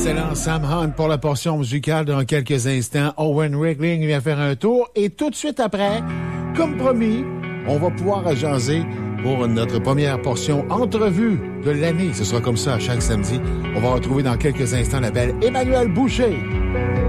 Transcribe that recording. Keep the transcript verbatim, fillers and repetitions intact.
Excellent Sam Hunt pour la portion musicale dans quelques instants. Owen Rickling vient faire un tour et tout de suite après, comme promis, on va pouvoir jaser pour notre première portion entrevue de l'année. Ce sera comme ça chaque samedi. On va retrouver dans quelques instants la belle Emmanuelle Boucher.